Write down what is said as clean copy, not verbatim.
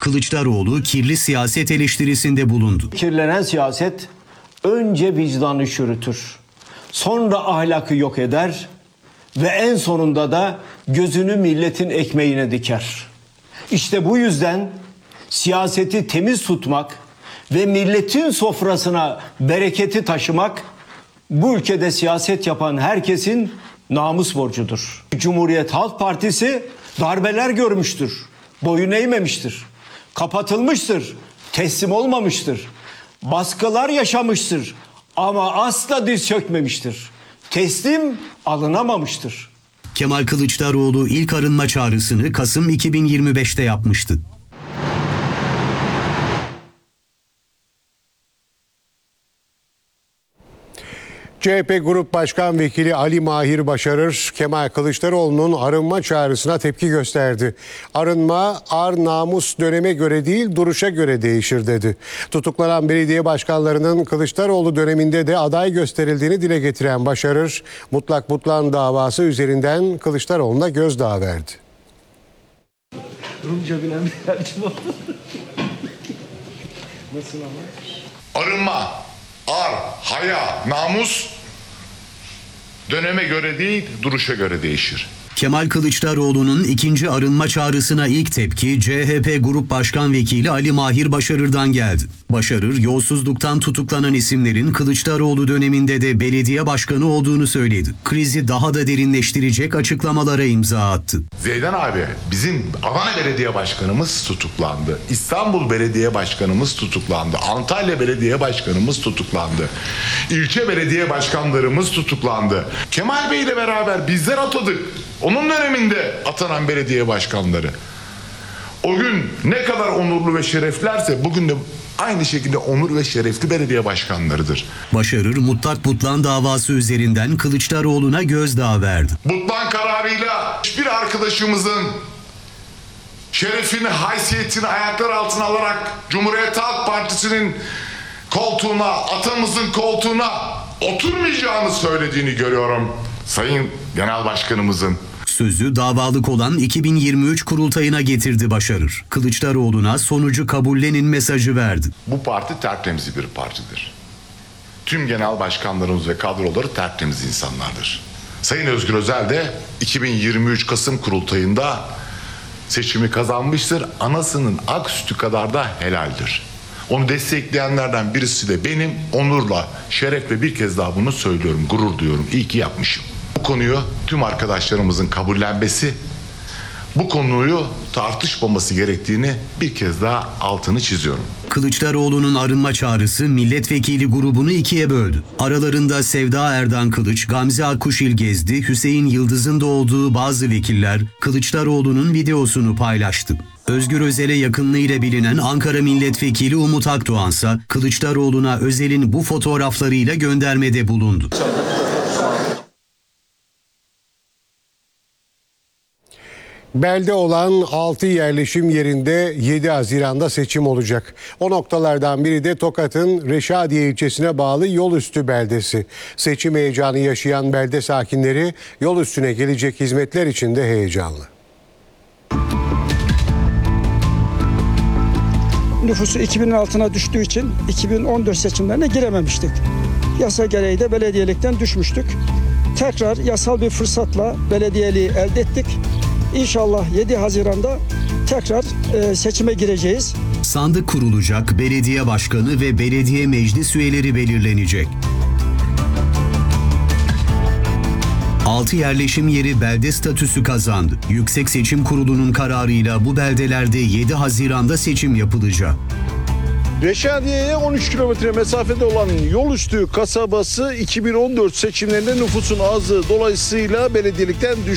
Kılıçdaroğlu kirli siyaset eleştirisinde bulundu. Kirlenen siyaset önce vicdanı çürütür, sonra ahlakı yok eder ve en sonunda da gözünü milletin ekmeğine diker. İşte bu yüzden siyaseti temiz tutmak ve milletin sofrasına bereketi taşımak bu ülkede siyaset yapan herkesin namus borcudur. Cumhuriyet Halk Partisi darbeler görmüştür, boyun eğmemiştir, kapatılmıştır, teslim olmamıştır, baskılar yaşamıştır ama asla diz çökmemiştir, teslim alınamamıştır. Kemal Kılıçdaroğlu ilk arınma çağrısını Kasım 2025'te yapmıştı. CHP Grup Başkan Vekili Ali Mahir Başarır, Kemal Kılıçdaroğlu'nun arınma çağrısına tepki gösterdi. Arınma, ar namus döneme göre değil, duruşa göre değişir dedi. Tutuklanan belediye başkanlarının Kılıçdaroğlu döneminde de aday gösterildiğini dile getiren Başarır, mutlak butlan davası üzerinden Kılıçdaroğlu'na gözdağı verdi. Rumca bilen bir tercih oldu. Nasıl ama? Arınma, ar, haya, namus döneme göre değil, duruşa göre değişir. Kemal Kılıçdaroğlu'nun ikinci arınma çağrısına ilk tepki CHP Grup Başkan Vekili Ali Mahir Başarır'dan geldi. Başarır, yolsuzluktan tutuklanan isimlerin Kılıçdaroğlu döneminde de belediye başkanı olduğunu söyledi. Krizi daha da derinleştirecek açıklamalara imza attı. Zeydan abi, bizim Adana Belediye Başkanımız tutuklandı. İstanbul Belediye Başkanımız tutuklandı. Antalya Belediye Başkanımız tutuklandı. İlçe belediye başkanlarımız tutuklandı. Kemal Bey ile beraber bizler atadık. Onun döneminde atanan belediye başkanları. O gün ne kadar onurlu ve şereflerse bugün de aynı şekilde onur ve şerefli belediye başkanlarıdır. Başarır, mutlak butlan davası üzerinden Kılıçdaroğlu'na gözdağı verdi. Butlan kararıyla hiçbir arkadaşımızın şerefini, haysiyetini ayaklar altına alarak Cumhuriyet Halk Partisi'nin koltuğuna, atamızın koltuğuna oturmayacağını söylediğini görüyorum. Sayın Genel Başkanımızın. Sözü davalık olan 2023 kurultayına getirdi Başarır. Kılıçdaroğlu'na sonucu kabullenin mesajı verdi. Bu parti tertemiz bir partidir. Tüm genel başkanlarımız ve kadroları tertemiz insanlardır. Sayın Özgür Özel de 2023 Kasım kurultayında seçimi kazanmıştır. Anasının ak sütü kadar da helaldir. Onu destekleyenlerden birisi de benim. Onurla, şerefle bir kez daha bunu söylüyorum, gurur duyuyorum. İyi ki yapmışım. Bu konuyu tüm arkadaşlarımızın kabullenmesi, bu konuyu tartışmaması gerektiğini bir kez daha altını çiziyorum. Kılıçdaroğlu'nun arınma çağrısı milletvekili grubunu ikiye böldü. Aralarında Sevda Erdan Kılıç, Gamze Akkuşil Gezdi, Hüseyin Yıldız'ın da olduğu bazı vekiller Kılıçdaroğlu'nun videosunu paylaştı. Özgür Özel'e yakınlığıyla bilinen Ankara Milletvekili Umut Akdoğan ise Kılıçdaroğlu'na Özel'in bu fotoğraflarıyla göndermede bulundu. Belde olan 6 yerleşim yerinde 7 Haziran'da seçim olacak. O noktalardan biri de Tokat'ın Reşadiye ilçesine bağlı Yolüstü beldesi. Seçim heyecanı yaşayan belde sakinleri yol üstüne gelecek hizmetler için de heyecanlı. Nüfusu 2000'in altına düştüğü için 2014 seçimlerine girememiştik. Yasa gereği de belediyelikten düşmüştük. Tekrar yasal bir fırsatla belediyeliği elde ettik. İnşallah 7 Haziran'da tekrar seçime gireceğiz. Sandık kurulacak, belediye başkanı ve belediye meclis üyeleri belirlenecek. 6 yerleşim yeri belde statüsü kazandı. Yüksek Seçim Kurulu'nun kararıyla bu beldelerde 7 Haziran'da seçim yapılacak. Reşadiye'ye 13 kilometre mesafede olan Yolüstü kasabası 2014 seçimlerinde nüfusun azlığı dolayısıyla belediyelikten